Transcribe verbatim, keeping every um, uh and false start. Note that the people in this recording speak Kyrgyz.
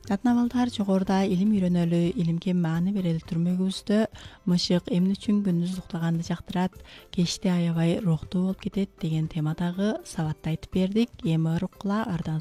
Жадына балдар жогоруда илим үйрөнөлү, илимге маани берели түрмөгүбүздө мышык эмне үчүн күндүз уктаганды жактырат, кечти аябай рухтуу болуп кетет деген темадагы сабатты айтып бердик. Эми ырыккыла ардан